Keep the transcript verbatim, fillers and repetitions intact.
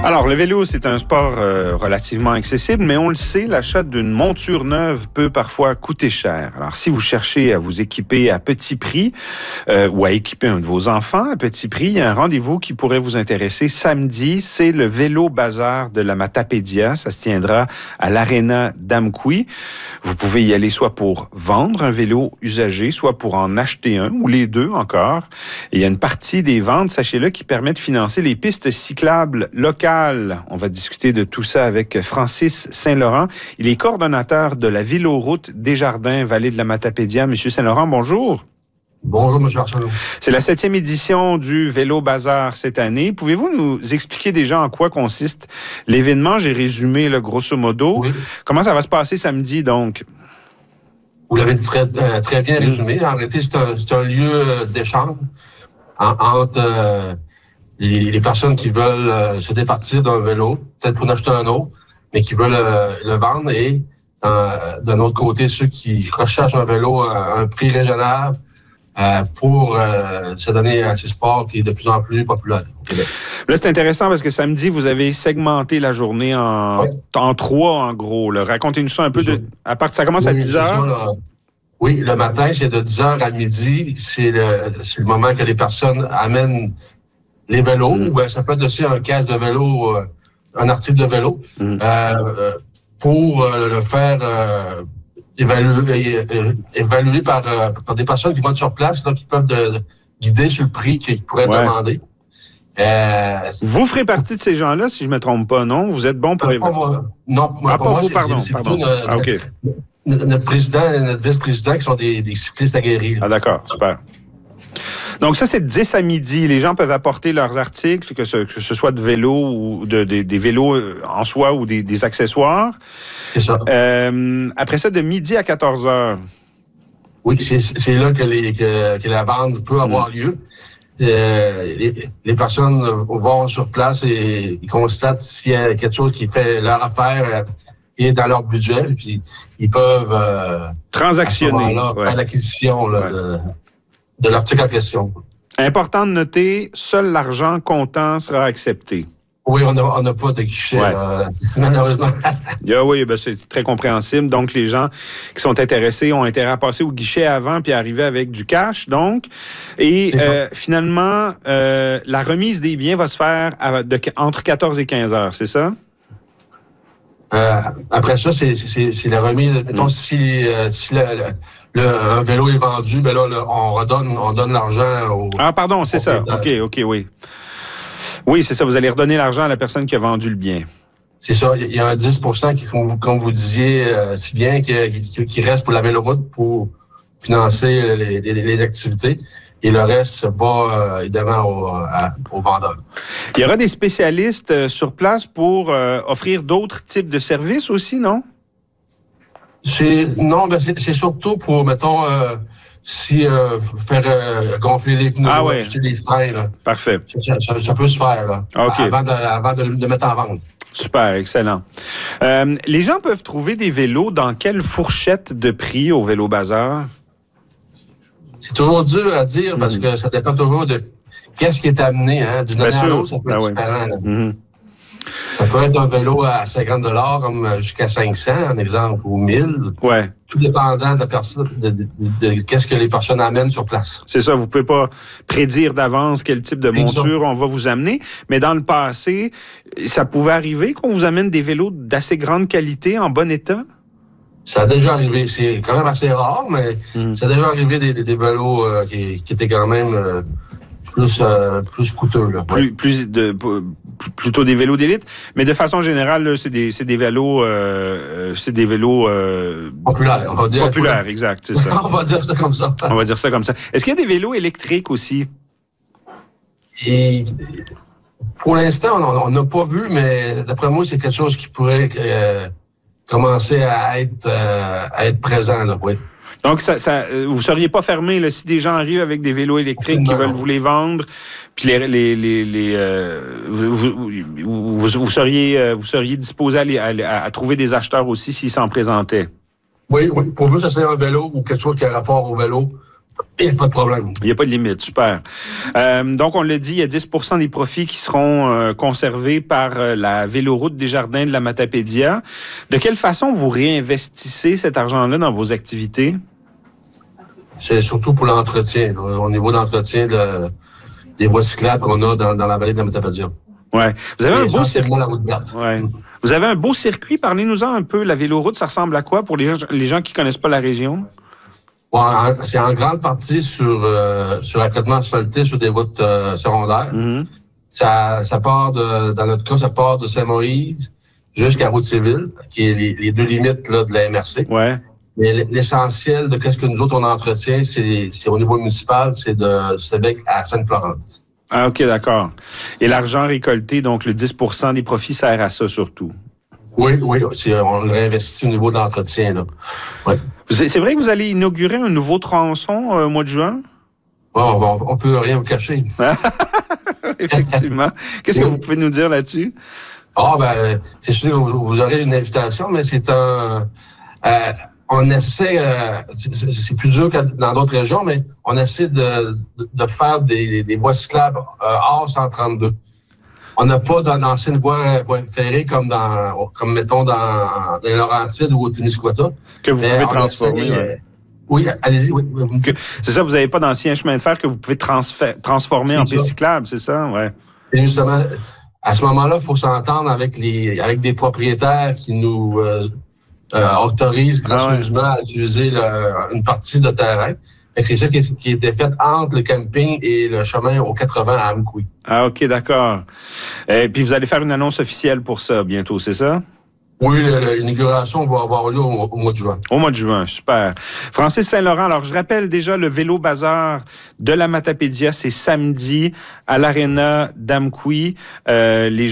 Alors, le vélo, c'est un sport euh, relativement accessible, mais on le sait, l'achat d'une monture neuve peut parfois coûter cher. Alors, si vous cherchez à vous équiper à petit prix euh, ou à équiper un de vos enfants à petit prix, il y a un rendez-vous qui pourrait vous intéresser samedi. C'est le Vélo Bazar de la Matapédia. Ça se tiendra à l'Arena d'Amqui. Vous pouvez y aller soit pour vendre un vélo usagé, soit pour en acheter un, ou les deux encore. Et il y a une partie des ventes, sachez-le, qui permet de financer les pistes cyclables locales. On va discuter de tout ça avec Francis Saint-Laurent. Il est coordonnateur de la Véloroute Desjardins, Vallée de la Matapédia. Monsieur Saint-Laurent, bonjour. Bonjour, M. Arsenault. C'est la septième édition du Vélo Bazar cette année. Pouvez-vous nous expliquer déjà en quoi consiste l'événement? J'ai résumé, là, grosso modo. Oui. Comment ça va se passer samedi, donc? Vous l'avez très, très bien résumé. En réalité, c'est un, c'est un lieu d'échange en, entre euh, les, les personnes qui veulent euh, se départir d'un vélo, peut-être pour en acheter un autre, mais qui veulent euh, le vendre. Et euh, d'un autre côté, ceux qui recherchent un vélo à un prix raisonnable, Euh, pour euh, se donner à ce sport qui est de plus en plus populaire au Québec. Là, c'est intéressant parce que samedi, vous avez segmenté la journée en, oui. en trois, en gros. Là. Racontez-nous ça un peu. De, à part, ça commence oui, à dix heures? Ça, là, oui, le matin, c'est de dix heures à midi. C'est le, c'est le moment que les personnes amènent les vélos. Mm. Ou bien ça peut être aussi un casque de vélo, euh, un article de vélo, mm. euh, pour euh, le faire... Euh, Évalué, évalué par, par des personnes qui vont être sur place, là, qui peuvent de, guider sur le prix qu'ils pourraient ouais. demander. Euh, vous ferez partie de ces gens-là, si je ne me trompe pas, non? Vous êtes bon pour... Euh, moi, non, moi, ah, pour moi, vous, c'est, pardon, c'est pardon. plutôt notre, ah, okay. notre, notre président et notre vice-président qui sont des, des cyclistes aguerris. Là. Ah, d'accord, super. Donc ça, c'est de dix à midi. Les gens peuvent apporter leurs articles, que ce, que ce soit de vélo ou de, de, des vélos en soi ou des, des accessoires. C'est ça. Euh, après ça, de midi à quatorze heures. Oui, c'est, c'est là que, les, que, que la vente peut avoir mmh. lieu. Euh, les, les personnes vont sur place et ils constatent s'il y a quelque chose qui fait leur affaire et dans leur budget. Puis ils peuvent euh, transactionner, là, ouais. faire l'acquisition là, ouais. de, de l'article en question. Important de noter, seul l'argent comptant sera accepté. Oui, on n'a on a pas de guichet, ouais. euh, malheureusement. yeah, oui, ben c'est très compréhensible. Donc, les gens qui sont intéressés ont intérêt à passer au guichet avant puis arriver avec du cash, donc. Et euh, finalement, euh, la remise des biens va se faire à, de, entre quatorze et quinze heures, c'est ça? Euh, après ça, c'est, c'est, c'est la remise. Mettons, mmh. si, euh, si le, le, le, un vélo est vendu, ben là, le, on redonne, on donne l'argent au... Ah, pardon, c'est ça. OK, OK, oui. Oui, c'est ça. Vous allez redonner l'argent à la personne qui a vendu le bien. C'est ça. Il y a un dix pour cent qui, comme vous, comme vous disiez, euh, si bien qui, qui, qui reste pour la Véloroute pour financer les, les, les activités. Et le reste va, euh, évidemment, au, à, aux vendeurs. Il y aura des spécialistes euh, sur place pour euh, offrir d'autres types de services aussi, non? C'est, non, ben c'est, c'est surtout pour, mettons... Euh, Si euh, faire euh, gonfler les pneus, ah ouais. acheter les freins, là. Parfait. Ça, ça, ça peut se faire là, okay. avant, de, avant de, de mettre en vente. Super, excellent. Euh, les gens peuvent trouver des vélos dans quelle fourchette de prix au Vélo Bazar? C'est toujours dur à dire mmh. parce que ça dépend toujours de qu'est-ce qui est amené. Hein? D'une année à l'autre, ça peut être ben différent. Oui. Mmh. Ça peut être un vélo à cinquante dollars comme jusqu'à cinq cents, un exemple, ou mille. Ouais. Tout dépendant de, la personne, de, de, de, de qu'est-ce que les personnes amènent sur place. C'est ça, vous ne pouvez pas prédire d'avance quel type de monture on va vous amener. Mais dans le passé, ça pouvait arriver qu'on vous amène des vélos d'assez grande qualité, en bon état? Ça a déjà arrivé. C'est quand même assez rare, mais mmh. ça a déjà arrivé des, des, des vélos euh, qui, qui étaient quand même... Euh, Plus, euh, plus coûteux. Là. Plus, plus de, plutôt des vélos d'élite. Mais de façon générale, là, c'est, des, c'est des vélos... Euh, c'est des vélos... Euh, populaires, on va dire. Populaires, exact, c'est ça. On va dire ça comme ça. On va dire ça comme ça. Est-ce qu'il y a des vélos électriques aussi? Et pour l'instant, on n'a pas vu, mais d'après moi, c'est quelque chose qui pourrait euh, commencer à être, euh, à être présent, là, oui. Donc, ça, ça, vous ne seriez pas fermé là, si des gens arrivent avec des vélos électriques qui veulent vous les vendre, puis les, les, les, les euh, vous, vous, vous, vous, seriez, vous seriez disposé à, les, à, à trouver des acheteurs aussi s'ils s'en présentaient? Oui, oui. Pourvu que ce soit un vélo ou quelque chose qui a rapport au vélo, Il n'y a pas de problème. Il n'y a pas de limite, super. Euh, donc, on l'a dit, il y a dix pour cent des profits qui seront euh, conservés par euh, la Véloroute des Jardins de la Matapédia. De quelle façon vous réinvestissez cet argent-là dans vos activités? C'est surtout pour l'entretien, là, au niveau d'entretien de, des voies cyclables qu'on a dans, dans la vallée de la Matapédia. Ouais. Vous avez un beau circuit. La route verte. Ouais. Vous avez un beau circuit. Parlez-nous-en un peu. La Véloroute, ça ressemble à quoi pour les, les gens qui ne connaissent pas la région? Bon, c'est en grande partie sur, euh, sur un traitement asphalté sur des routes euh, secondaires. Mm-hmm. Ça, ça part de, dans notre cas, ça part de Saint-Moïse jusqu'à Route-Civile, qui est les, les deux limites là, de la M R C. Ouais. Mais l'essentiel de ce que nous autres on entretient, c'est au niveau municipal, c'est de Sébec à Sainte-Florence. Ah, OK, d'accord. Et l'argent récolté, donc le dix pour cent des profits, sert à ça surtout? Oui, oui, on le réinvestit au niveau de l'entretien, là. Ouais. C'est vrai que vous allez inaugurer un nouveau tronçon euh, au mois de juin? Bon, bon, on peut rien vous cacher. Effectivement. Qu'est-ce que vous pouvez nous dire là-dessus? Ah, ben, c'est sûr que vous, vous aurez une invitation, mais c'est un... Euh, on essaie, euh, c'est plus dur que dans d'autres régions, mais on essaie de, de, de faire des, des voies cyclables euh, hors cent trente-deux. On n'a pas d'anciennes voies, voies ferrées comme, dans, comme mettons, dans, dans les Laurentides ou au Témiscouata. Que vous pouvez transformer. Essaie, ouais. Oui, allez-y. Oui, c'est ça, vous n'avez pas d'anciens chemins de fer que vous pouvez transformer en piste cyclable, c'est ça? Ouais. Et justement, à ce moment-là, il faut s'entendre avec, les, avec des propriétaires qui nous euh, euh, autorisent gracieusement ah ouais. à utiliser le, une partie de terrain. C'est ça qui, qui était fait entre le camping et le chemin au quatre-vingts à Amkoui. Ah, OK, d'accord. Et puis, vous allez faire une annonce officielle pour ça bientôt, c'est ça? Oui, l'inauguration va avoir lieu au, au mois de juin. Au mois de juin, super. Francis Saint-Laurent, alors je rappelle déjà le vélo bazar de la Matapédia, c'est samedi à l'Arena d'Amkoui. Euh, les